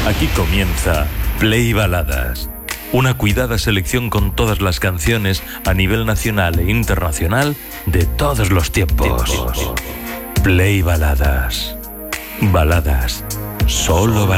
Aquí comienza Play Baladas, una cuidada selección con todas las canciones a nivel nacional e internacional de todos los tiempos. Play Baladas. Baladas. Solo baladas.